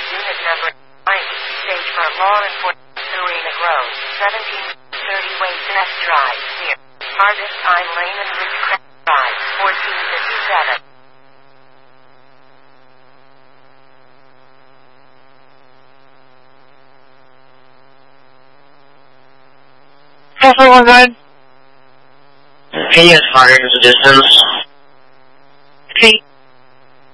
Unit number 90, stage for law enforcement, Serena Grove, 1730 Wayne F. Drive, near Harvest Pine Lane and Ridgecrest Drive, 1457. Hey, yes, fire is the distance.